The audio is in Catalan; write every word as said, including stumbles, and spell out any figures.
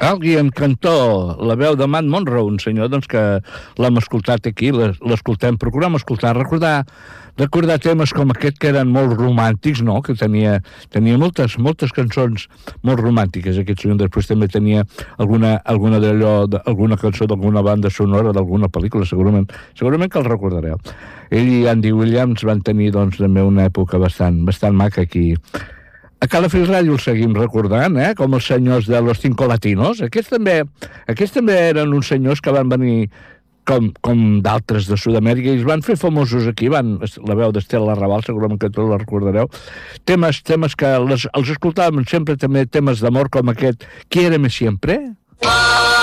Alguien cantó la veu de Matt Monro, un senyor doncs, que l'hem escoltat aquí, l'escoltem, procurem escoltar, recordar, recordar temes com aquest que eren molt romàntics, no? Que tenia, tenia moltes, moltes cançons molt romàntiques, aquest senyor. Després també tenia alguna, alguna d'allò, alguna cançó d'alguna banda sonora d'alguna pel·lícula, segurament, segurament que el recordareu. Ell i Andy Williams van tenir doncs, també una època bastant, bastant maca aquí. A Calafell Ràdio el seguim recordant, eh? Com els senyors de Los Cinco Latinos. Aquests també, aquests també eren uns senyors que van venir com, com d'altres de Sud-amèrica i es van fer famosos aquí. Van, la veu d'Estela Raval, segurament que tots la recordareu. Temes, temes que les, els escoltàvem sempre, també temes d'amor com aquest Quiéreme Siempre.